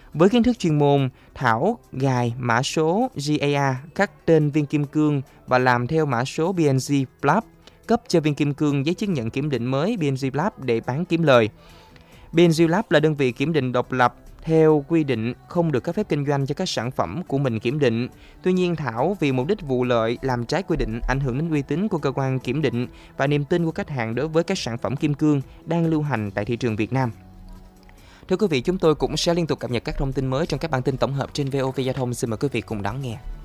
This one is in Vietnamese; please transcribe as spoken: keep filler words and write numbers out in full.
Với kiến thức chuyên môn, Thảo gài mã số giê a rờ các tên viên kim cương và làm theo mã số pê en giê Plus, cấp cho viên kim cương giấy chứng nhận kiểm định mới pê en giê Plus để bán kiếm lời. pê en giê Plus là đơn vị kiểm định độc lập theo quy định không được cấp phép kinh doanh cho các sản phẩm của mình kiểm định. Tuy nhiên, Thảo vì mục đích vụ lợi làm trái quy định, ảnh hưởng đến uy tín của cơ quan kiểm định và niềm tin của khách hàng đối với các sản phẩm kim cương đang lưu hành tại thị trường Việt Nam. Thưa quý vị, chúng tôi cũng sẽ liên tục cập nhật các thông tin mới trong các bản tin tổng hợp trên vê o vê Giao thông. Xin mời quý vị cùng đón nghe.